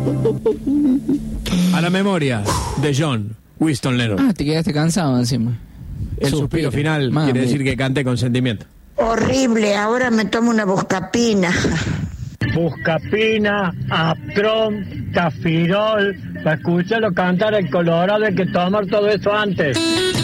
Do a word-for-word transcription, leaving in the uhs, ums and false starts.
A la memoria de John Winston Lennon. Ah, te quedaste cansado encima. El suspiro, suspiro final Mami. Quiere decir que canté con sentimiento. Horrible, ahora me tomo una buscapina. Buscapina, Astrón, Tafirol, para escucharlo cantar el Colorado, hay que tomar todo eso antes.